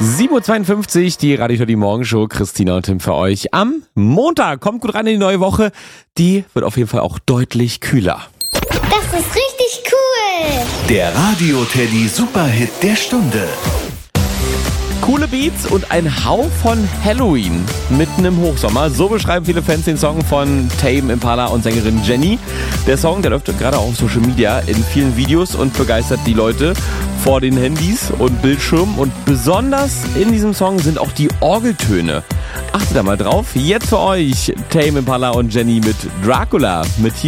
7.52 Uhr, die Radio die Morgenshow. Christina und Tim für euch am Montag. Kommt gut rein in die neue Woche. Die wird auf jeden Fall auch deutlich kühler. Das ist richtig cool. Der Radio-Teddy Superhit der Stunde. Coole Beats und ein Hauch von Halloween mitten im Hochsommer. So beschreiben viele Fans den Song von Tame Impala und Sängerin Jenny. Der Song, der läuft gerade auch auf Social Media in vielen Videos und begeistert die Leute vor den Handys und Bildschirmen. Und besonders in diesem Song sind auch die Orgeltöne. Achtet da mal drauf. Jetzt für euch Tame Impala und Jenny mit Dracula. Mit hier